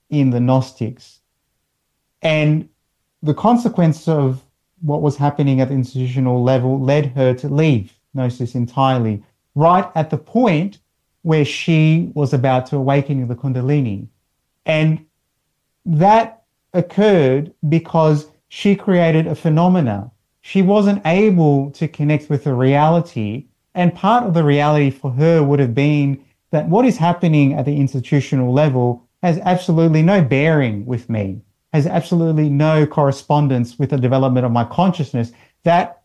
in the Gnostics. And the consequence of what was happening at the institutional level led her to leave Gnosis entirely, right at the point where she was about to awaken the Kundalini. And that occurred because she created a phenomena. She wasn't able to connect with the reality. And part of the reality for her would have been that what is happening at the institutional level has absolutely no bearing with me, has absolutely no correspondence with the development of my consciousness. That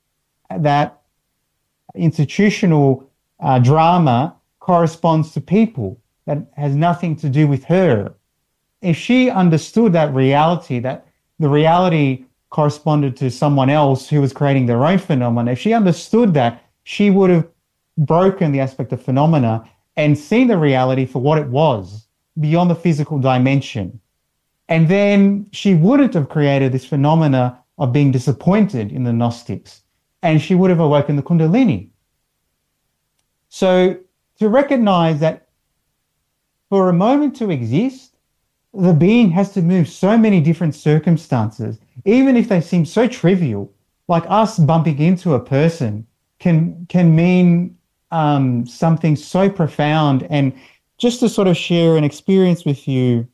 institutional drama corresponds to people. That has nothing to do with her. If she understood that the reality corresponded to someone else who was creating their own phenomena, if she understood that, she would have broken the aspect of phenomena and seen the reality for what it was, beyond the physical dimension. And then she wouldn't have created this phenomena of being disappointed in the Gnostics, and she would have awoken the Kundalini. So to recognize that for a moment to exist, the being has to move so many different circumstances, even if they seem so trivial, like us bumping into a person can mean something so profound. And just to sort of share an experience with you,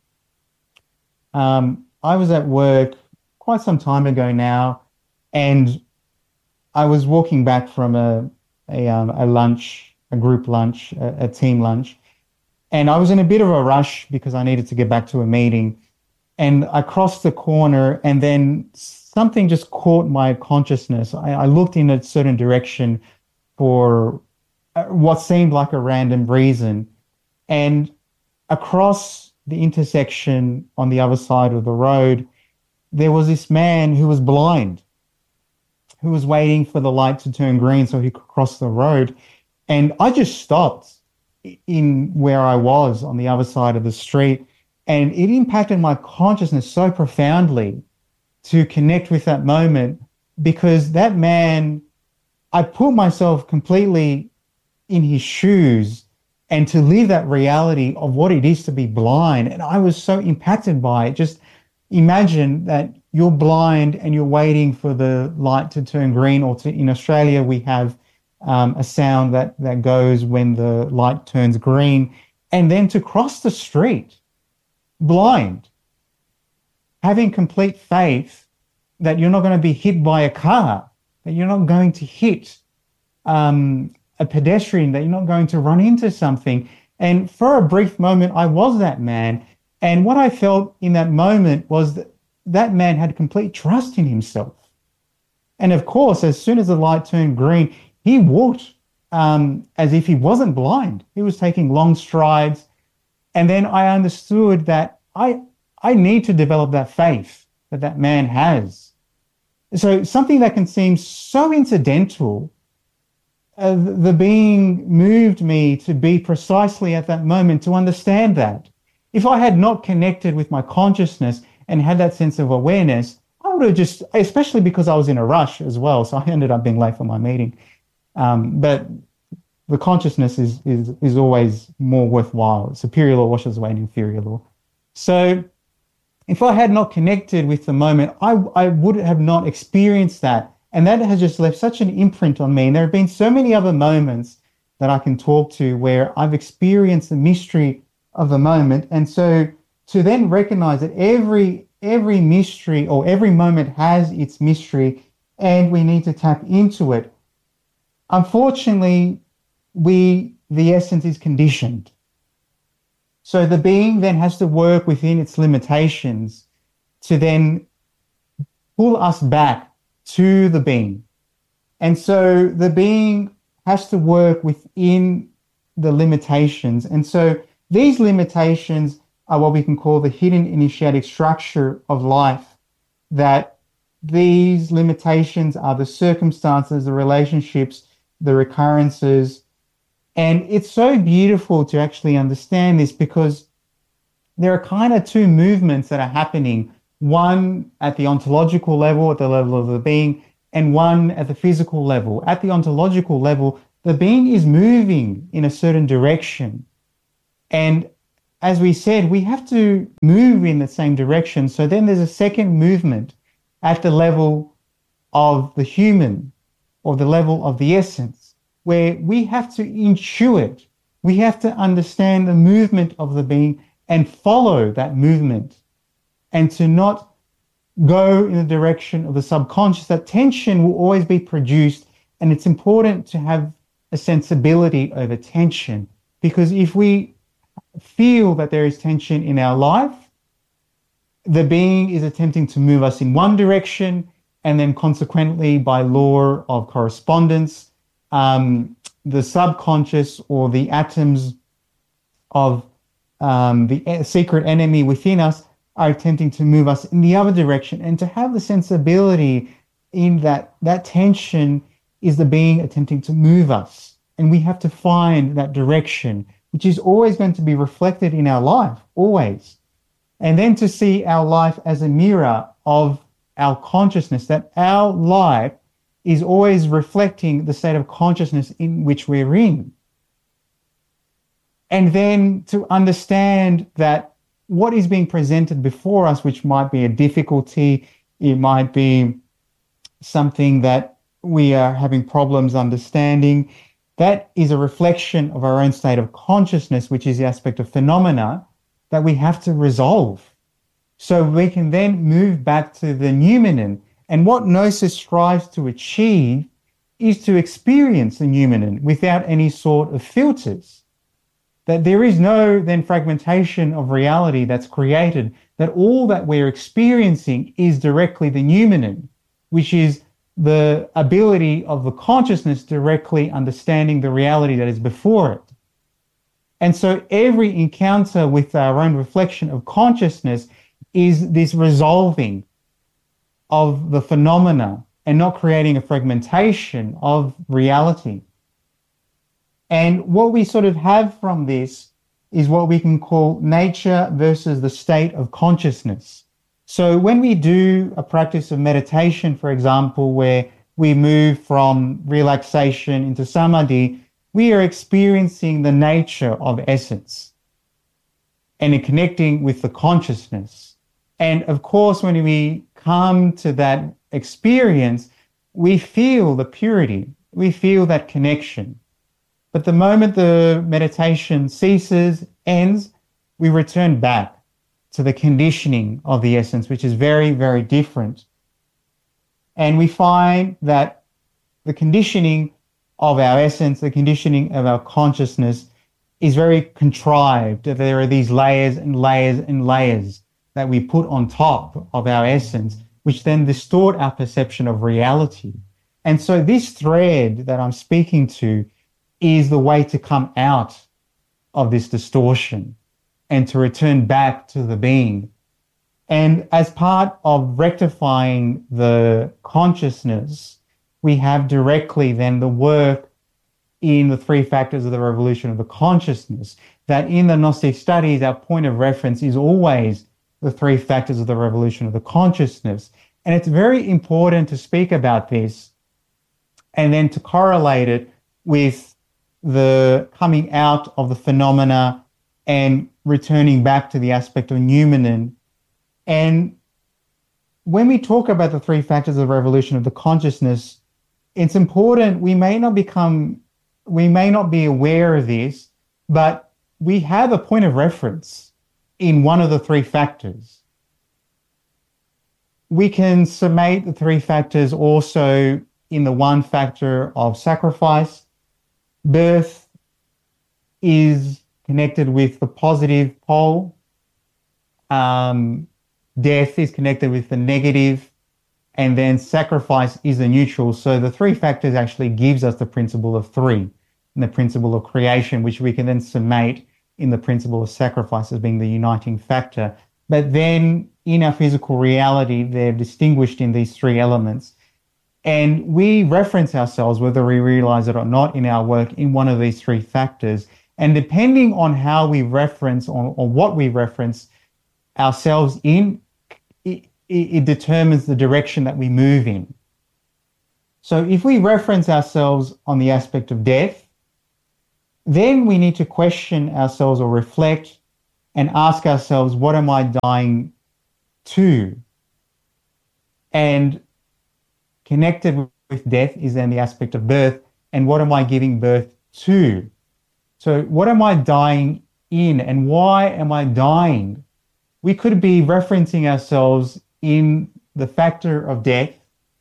I was at work quite some time ago now, and I was walking back from a lunch, a group lunch, a team lunch, and I was in a bit of a rush because I needed to get back to a meeting. And I crossed the corner, and then something just caught my consciousness. I looked in a certain direction for what seemed like a random reason, and across the intersection on the other side of the road, there was this man who was blind, who was waiting for the light to turn green so he could cross the road. And I just stopped in where I was on the other side of the street, and it impacted my consciousness so profoundly to connect with that moment, because that man, I put myself completely in his shoes and to live that reality of what it is to be blind. And I was so impacted by it. Just imagine that you're blind and you're waiting for the light to turn green, or in Australia, we have a sound that goes when the light turns green, and then to cross the street blind, having complete faith that you're not going to be hit by a car, that you're not going to hit a pedestrian, that you're not going to run into something. And for a brief moment, I was that man. And what I felt in that moment was that that man had complete trust in himself. And of course, as soon as the light turned green, he walked as if he wasn't blind. He was taking long strides. And then I understood that I need to develop that faith that that man has. So something that can seem so incidental, the being moved me to be precisely at that moment to understand that. If I had not connected with my consciousness and had that sense of awareness, I would have just, especially because I was in a rush as well, so I ended up being late for my meeting. But the consciousness is always more worthwhile. Superior law washes away an inferior law. So if I had not connected with the moment, I would have not experienced that. And that has just left such an imprint on me. And there have been so many other moments that I can talk to where I've experienced the mystery of the moment. And so to then recognize that every mystery or every moment has its mystery, and we need to tap into it. Unfortunately, the essence is conditioned. So the being then has to work within its limitations to then pull us back to the being. And so the being has to work within the limitations. And so these limitations are what we can call the hidden initiatic structure of life, that these limitations are the circumstances, the relationships, the recurrences. And it's so beautiful to actually understand this, because there are kind of two movements that are happening, one at the ontological level, at the level of the being, and one at the physical level. At the ontological level, the being is moving in a certain direction. And as we said, we have to move in the same direction. So then there's a second movement at the level of the human or the level of the essence, where we have to intuit, we have to understand the movement of the being and follow that movement, and to not go in the direction of the subconscious. That tension will always be produced, and it's important to have a sensibility over tension, because if we feel that there is tension in our life, the being is attempting to move us in one direction, and then consequently, by law of correspondence, the subconscious or the atoms of the secret enemy within us are attempting to move us in the other direction. And to have the sensibility in that tension is the being attempting to move us. And we have to find that direction, which is always going to be reflected in our life, always. And then to see our life as a mirror of our consciousness, that our life is always reflecting the state of consciousness in which we're in. And then to understand that what is being presented before us, which might be a difficulty, it might be something that we are having problems understanding, that is a reflection of our own state of consciousness, which is the aspect of phenomena that we have to resolve. So we can then move back to the noumenon. And what Gnosis strives to achieve is to experience the noumenon without any sort of filters. That there is no then fragmentation of reality that's created, that all that we're experiencing is directly the noumenon, which is the ability of the consciousness directly understanding the reality that is before it. And so every encounter with our own reflection of consciousness is this resolving of the phenomena and not creating a fragmentation of reality. And what we sort of have from this is what we can call nature versus the state of consciousness. So when we do a practice of meditation, for example, where we move from relaxation into samadhi, we are experiencing the nature of essence and in connecting with the consciousness. And of course, when we come to that experience, we feel the purity, we feel that connection. But the moment the meditation ceases, ends, we return back to the conditioning of the essence, which is very, very different. And we find that the conditioning of our essence, the conditioning of our consciousness is very contrived. There are these layers and layers and layers that we put on top of our essence, which then distort our perception of reality. And so this thread that I'm speaking to is the way to come out of this distortion and to return back to the being. And as part of rectifying the consciousness, we have directly then the work in the three factors of the revolution of the consciousness, that in the Gnostic studies, our point of reference is always the three factors of the revolution of the consciousness. And it's very important to speak about this and then to correlate it with the coming out of the phenomena and returning back to the aspect of noumenon. And when we talk about the three factors of the revolution of the consciousness, it's important, we may not be aware of this, but we have a point of reference in one of the three factors. We can summate the three factors also in the one factor of sacrifice. Birth is connected with the positive pole. Death is connected with the negative, and then sacrifice is the neutral. So the three factors actually gives us the principle of three and the principle of creation, which we can then summate in the principle of sacrifice as being the uniting factor. But then in our physical reality, they're distinguished in these three elements. And we reference ourselves, whether we realize it or not in our work, in one of these three factors. And depending on how we reference or what we reference ourselves in, it determines the direction that we move in. So if we reference ourselves on the aspect of death, then we need to question ourselves or reflect and ask ourselves, what am I dying to? And connected with death is then the aspect of birth, and what am I giving birth to? So what am I dying in, and why am I dying? We could be referencing ourselves in the factor of death,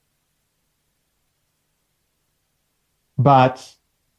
but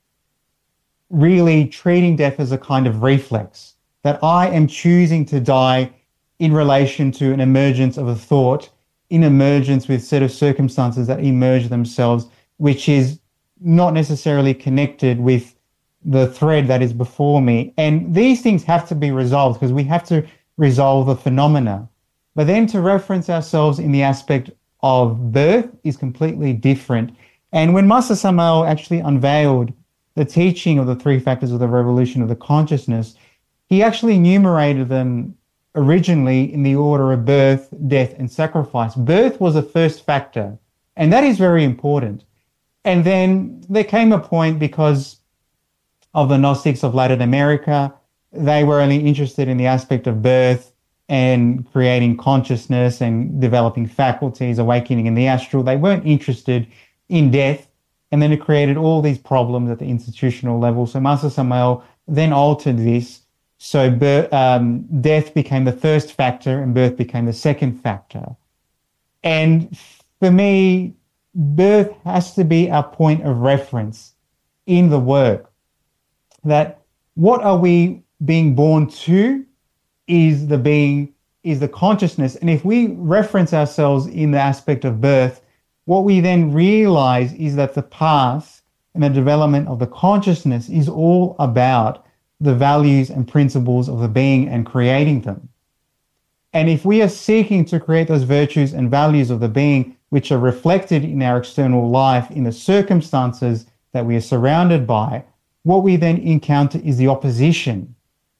really treating death as a kind of reflex, that I am choosing to die in relation to an emergence of a thought, in emergence with set of circumstances that emerge themselves, which is not necessarily connected with the thread that is before me. And these things have to be resolved because we have to resolve the phenomena. But then to reference ourselves in the aspect of birth is completely different. And when Master Samael actually unveiled the teaching of the three factors of the revolution of the consciousness, he actually enumerated them originally in the order of birth, death, and sacrifice. Birth was the first factor, and that is very important. And then there came a point, because of the Gnostics of Latin America, they were only interested in the aspect of birth and creating consciousness and developing faculties, awakening in the astral. They weren't interested in death. And then it created all these problems at the institutional level. So Master Samael then altered this. So death became the first factor and birth became the second factor. And for me, birth has to be our point of reference in the work. That what are we being born to is the consciousness. And if we reference ourselves in the aspect of birth, what we then realize is that the path and the development of the consciousness is all about the values and principles of the being and creating them. And if we are seeking to create those virtues and values of the being, which are reflected in our external life, in the circumstances that we are surrounded by, what we then encounter is the opposition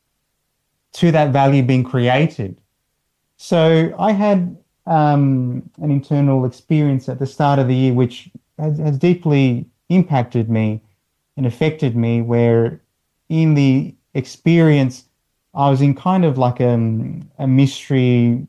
to that value being created. So I had an internal experience at the start of the year, which has deeply impacted me and affected me, where in the experience, I was in kind of like a mystery,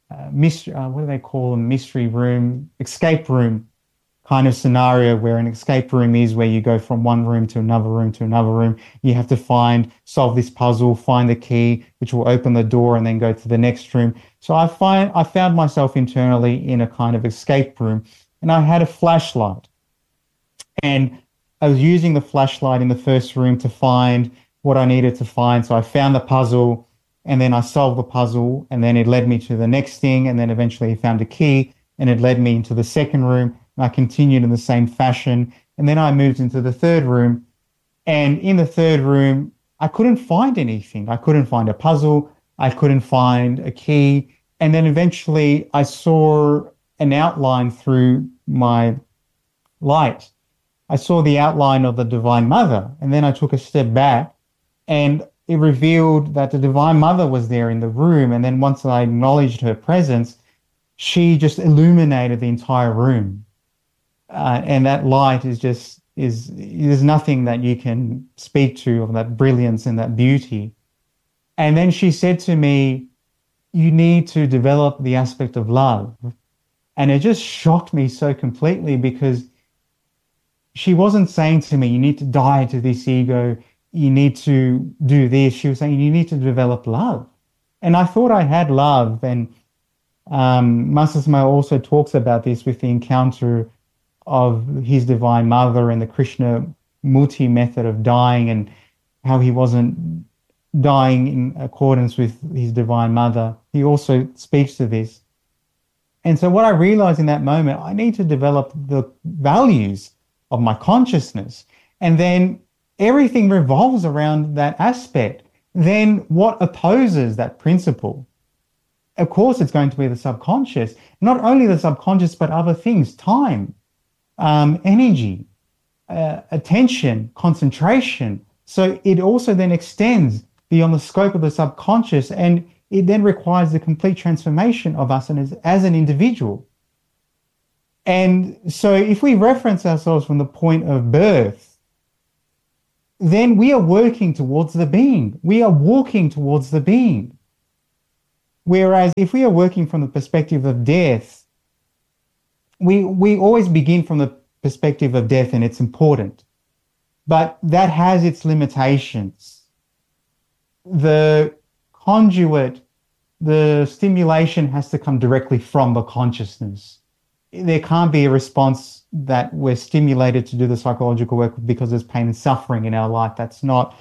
what do they call them? Mystery room, escape room kind of scenario, where an escape room is where you go from one room to another room to another room. You have to solve this puzzle, find the key, which will open the door, and then go to the next room. So I found myself internally in a kind of escape room, and I had a flashlight. And I was using the flashlight in the first room to find what I needed to find. So I found the puzzle, and then I solved the puzzle, and then it led me to the next thing, and then eventually I found a key, and it led me into the second room. And I continued in the same fashion. And then I moved into the third room. And in the third room, I couldn't find anything. I couldn't find a puzzle. I couldn't find a key. And then eventually I saw an outline through my light. I saw the outline of the Divine Mother. And then I took a step back, and it revealed that the Divine Mother was there in the room. And then once I acknowledged her presence, she just illuminated the entire room. And that light there's nothing that you can speak to of that brilliance and that beauty. And then she said to me, you need to develop the aspect of love. And it just shocked me so completely, because she wasn't saying to me, you need to die to this ego, you need to do this. She was saying, you need to develop love. And I thought I had love. And Master Samael also talks about this with the encounter of his Divine Mother and the Krishnamurti method of dying, and how he wasn't dying in accordance with his Divine Mother. He also speaks to this. And so what I realized in that moment, I need to develop the values of my consciousness. And then everything revolves around that aspect. Then what opposes that principle? Of course, it's going to be the subconscious. Not only the subconscious, but other things, time, energy, attention, concentration. So it also then extends beyond the scope of the subconscious, and it then requires the complete transformation of us as an individual. And so if we reference ourselves from the point of birth, then we are working towards the being. We are walking towards the being. Whereas if we are working from the perspective of death, we always begin from the perspective of death, and it's important. But that has its limitations. The conduit, the stimulation has to come directly from the consciousness. There can't be a response that we're stimulated to do the psychological work because there's pain and suffering in our life. That's not,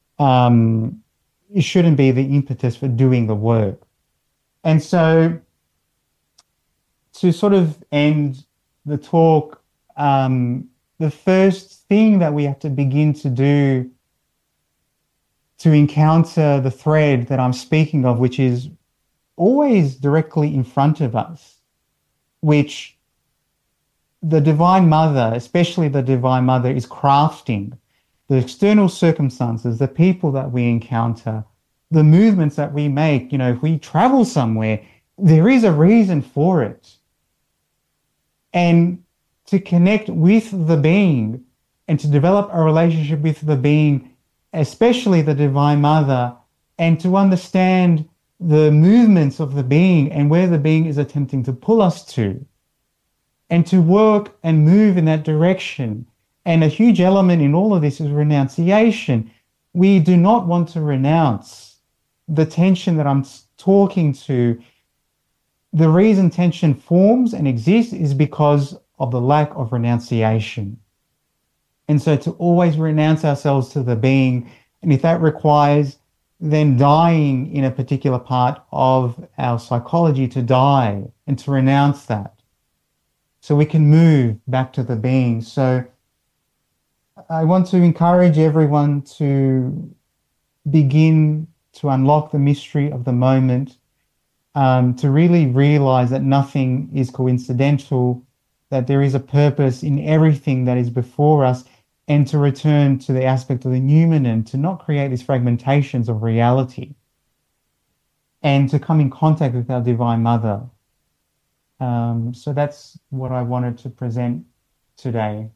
it shouldn't be the impetus for doing the work. And so to sort of end the talk, the first thing that we have to begin to do to encounter the thread that I'm speaking of, which is always directly in front of us, which the Divine Mother, especially the Divine Mother, is crafting the external circumstances, the people that we encounter, the movements that we make. You know, if we travel somewhere, there is a reason for it. And to connect with the being and to develop a relationship with the being, especially the Divine Mother, and to understand the movements of the being and where the being is attempting to pull us to, and to work and move in that direction. And a huge element in all of this is renunciation. We do not want to renounce the tension that I'm talking to. The reason tension forms and exists is because of the lack of renunciation. And so to always renounce ourselves to the being, and if that requires then dying in a particular part of our psychology, to die and to renounce that, so we can move back to the being. So I want to encourage everyone to begin to unlock the mystery of the moment, to really realize that nothing is coincidental, that there is a purpose in everything that is before us, and to return to the aspect of the Numen, and to not create these fragmentations of reality, and to come in contact with our Divine Mother. So that's what I wanted to present today.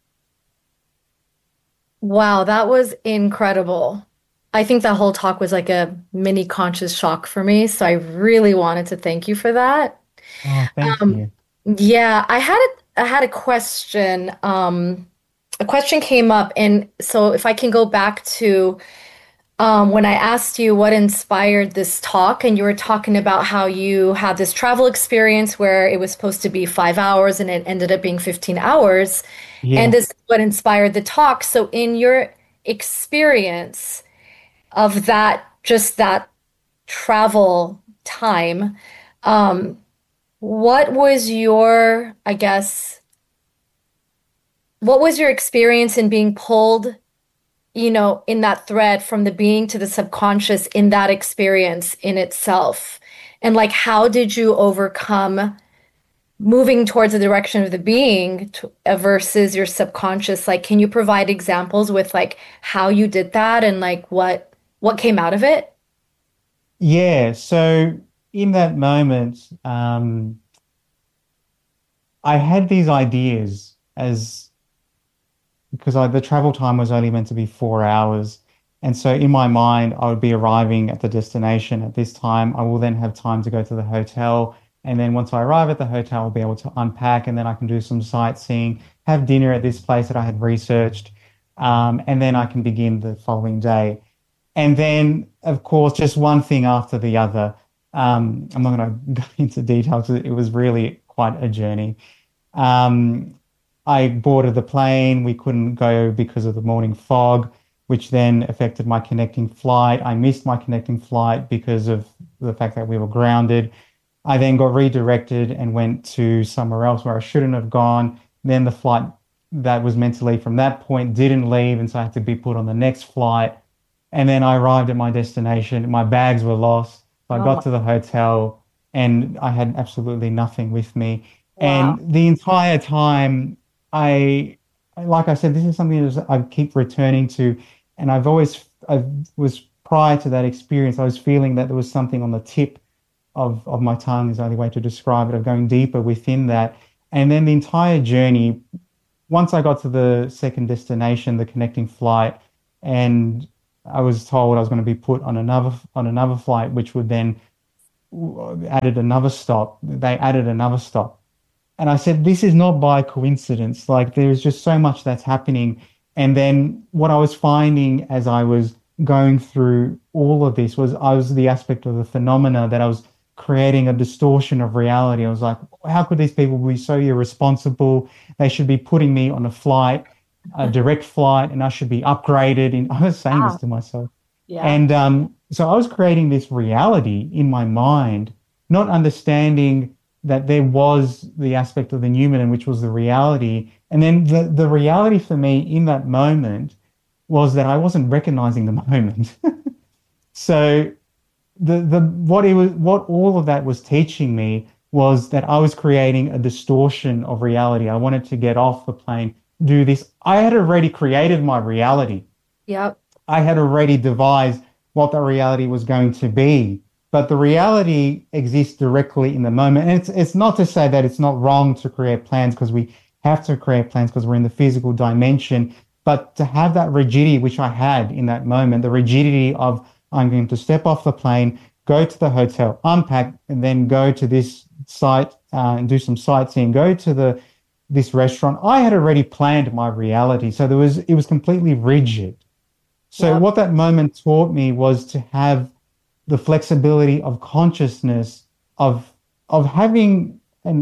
Wow, that was incredible. I think that whole talk was like a mini conscious shock for me. So I really wanted to thank you for that. Oh, thank Um, you. yeah, I had a question. A question came up, and so if I can go back to when I asked you what inspired this talk, and you were talking about how you had this travel experience where it was supposed to be 5 hours and it ended up being 15 hours, and Yeah. this is what inspired the talk. So in your experience of that, just that travel time, um, what was your, I guess, what was your experience in being pulled, in that thread from the being to the subconscious in that experience in itself? And like, how did you overcome moving towards the direction of the being versus your subconscious? Like, can you provide examples with like how you did that and like what came out of it? Yeah. So in that moment, I had these ideas as because the travel time was only meant to be 4 hours. And so in my mind, I would be arriving at the destination at this time. I will then have time to go to the hotel. And then once I arrive at the hotel, I'll be able to unpack, and then I can do some sightseeing, have dinner at this place that I had researched. And then I can begin the following day. And then, of course, just one thing after the other. I'm not going to go into details. It was really quite a journey. Um, I boarded the plane. We couldn't go because of the morning fog, which then affected my connecting flight. I missed my connecting flight because of the fact that we were grounded. I then got redirected and went to somewhere else where I shouldn't have gone. Then the flight that was meant to leave from that point didn't leave, and so I had to be put on the next flight. And then I arrived at my destination. My bags were lost. So I Oh my, got to the hotel and I had absolutely nothing with me. wow. And the entire time, like I said, this is something that I keep returning to. And I was prior to that experience, I was feeling that there was something on the tip of my tongue, is the only way to describe it, of going deeper within that. And then the entire journey, once I got to the second destination, the connecting flight, and I was told I was going to be put on another flight, which would then added another stop. They added another stop. And I said, this is not by coincidence. Like there's just so much that's happening. And then what I was finding as I was going through all of this was I was the aspect of the phenomena that I was creating a distortion of reality. I was like, how could these people be so irresponsible? They should be putting me on a flight, a direct flight, and I should be upgraded. And I was saying this Wow. to myself. Yeah. And so I was creating this reality in my mind, not understanding that there was the aspect of the Newman, which was the reality. And then the reality for me in that moment was that I wasn't recognizing the moment. So what all of that was teaching me was that I was creating a distortion of reality. I wanted to get off the plane, do this. I had already created my reality. Yep. I had already devised what the reality was going to be. But the reality exists directly in the moment. And it's not to say that it's not wrong to create plans because we have to create plans because we're in the physical dimension. But to have that rigidity, which I had in that moment, the rigidity of I'm going to step off the plane, go to the hotel, unpack, and then go to this site and do some sightseeing, go to this restaurant. I had already planned my reality. So it was completely rigid. So Yep. what that moment taught me was to have the flexibility of consciousness of having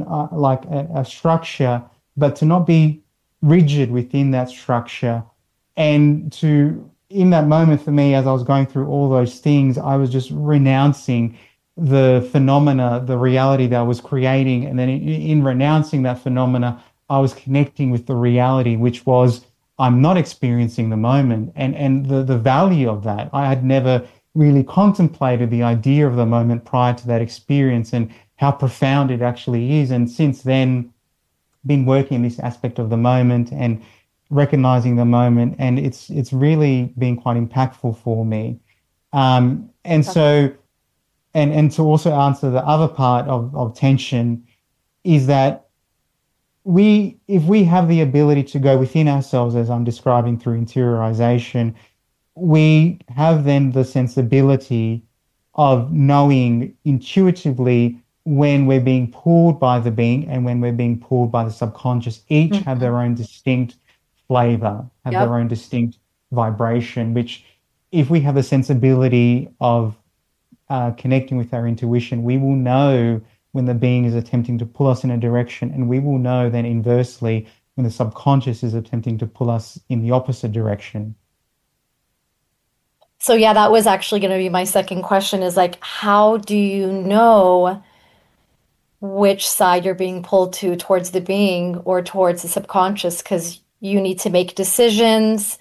a structure, but to not be rigid within that structure. And to in that moment for me, as I was going through all those things, I was just renouncing the phenomena, the reality that I was creating. And then in renouncing that phenomena, I was connecting with the reality, which was I'm not experiencing the moment. And the value of that, I had never really contemplated the idea of the moment prior to that experience and how profound it actually is. And since then, been working in this aspect of the moment and recognizing the moment, and it's really been quite impactful for me. And so, and to also answer the other part of tension is that if we have the ability to go within ourselves, as I'm describing through interiorization, we have then the sensibility of knowing intuitively when we're being pulled by the being and when we're being pulled by the subconscious. Each have Mhm. their own distinct flavor, have their Yep. own distinct vibration, which if we have the sensibility of connecting with our intuition, we will know when the being is attempting to pull us in a direction, and we will know then inversely when the subconscious is attempting to pull us in the opposite direction. So yeah, that was actually going to be my second question is like, how do you know which side you're being pulled to towards the being or towards the subconscious? Because you need to make decisions.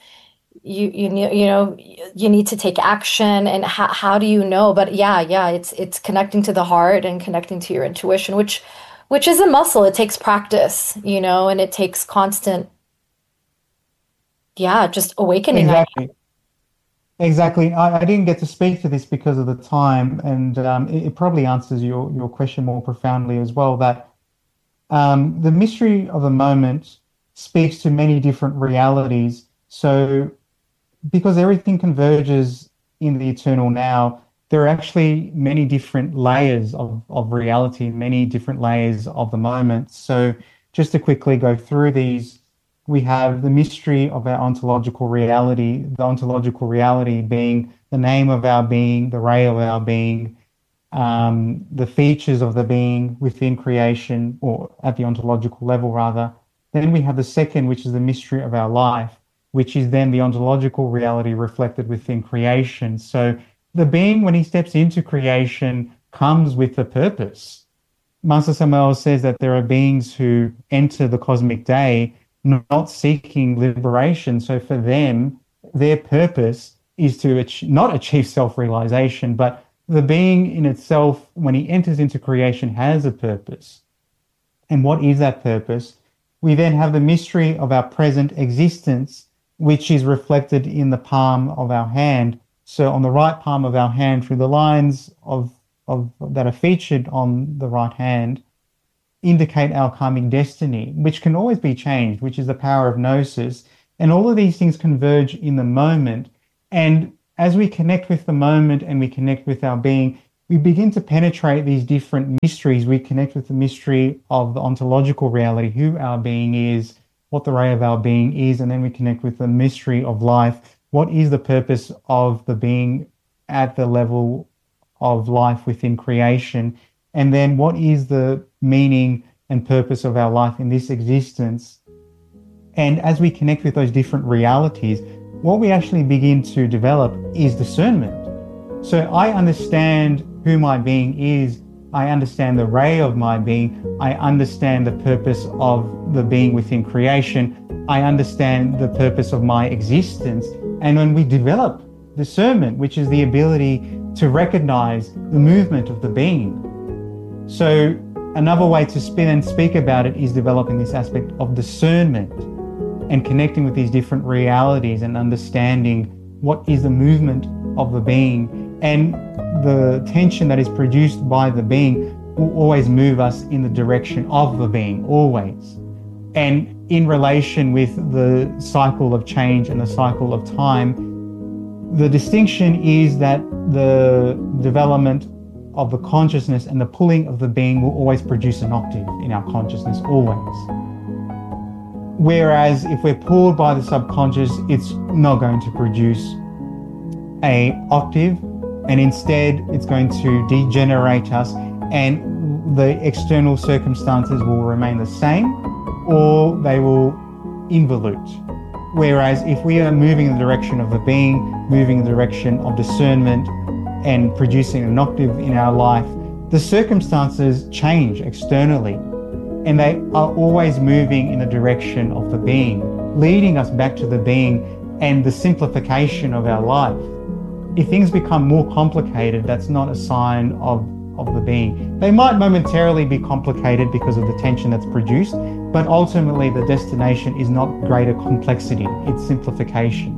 You need to take action. And how do you know? But yeah, it's connecting to the heart and connecting to your intuition, which is a muscle. It takes practice, and it takes constant, yeah, just awakening. Exactly. Exactly. I didn't get to speak to this because of the time, and it probably answers your question more profoundly as well. That the mystery of the moment speaks to many different realities. So, because everything converges in the eternal now, there are actually many different layers of reality, many different layers of the moment. So, just to quickly go through these, we have the mystery of our ontological reality, the ontological reality being the name of our being, the ray of our being, the features of the being within creation, or at the ontological level, rather. Then we have the second, which is the mystery of our life, which is then the ontological reality reflected within creation. So the being, when he steps into creation, comes with a purpose. Master Samuel says that there are beings who enter the cosmic day not seeking liberation. So for them, their purpose is to not achieve self-realization, but the being in itself, when he enters into creation, has a purpose. And what is that purpose? We then have the mystery of our present existence, which is reflected in the palm of our hand. So on the right palm of our hand, through the lines of that are featured on the right hand, indicate our karmic destiny, which can always be changed, which is the power of gnosis. And all of these things converge in the moment. And as we connect with the moment and we connect with our being, we begin to penetrate these different mysteries. We connect with the mystery of the ontological reality, who our being is, what the ray of our being is, and then we connect with the mystery of life. What is the purpose of the being at the level of life within creation? And then what is the meaning and purpose of our life in this existence? And as we connect with those different realities, what we actually begin to develop is discernment. So I understand who my being is. I understand the ray of my being. I understand the purpose of the being within creation. I understand the purpose of my existence. And when we develop discernment, which is the ability to recognize the movement of the being. So another way to spin and speak about it is developing this aspect of discernment and connecting with these different realities and understanding what is the movement of the being. And the tension that is produced by the being will always move us in the direction of the being, always. And in relation with the cycle of change and the cycle of time, the distinction is that the development of the consciousness and the pulling of the being will always produce an octave in our consciousness, always. Whereas if we're pulled by the subconscious, it's not going to produce an octave, and instead it's going to degenerate us, and the external circumstances will remain the same or they will involute. Whereas if we are moving in the direction of the being, moving in the direction of discernment and producing an octave in our life, the circumstances change externally and they are always moving in the direction of the being, leading us back to the being and the simplification of our life. If things become more complicated, that's not a sign of the being. They might momentarily be complicated because of the tension that's produced, but ultimately the destination is not greater complexity, it's simplification.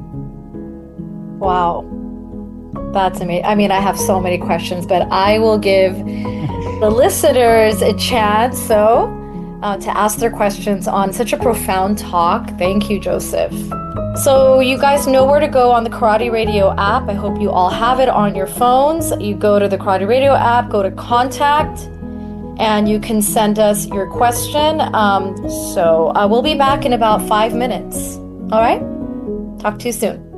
Wow. That's amazing. I mean, I have so many questions, but I will give the listeners a chance, to ask their questions on such a profound talk. Thank you, Joseph. So you guys know where to go on the Karate Radio app. I hope you all have it on your phones. You go to the Karate Radio app, go to contact, and you can send us your question. So we'll be back in about 5 minutes. All right? Talk to you soon.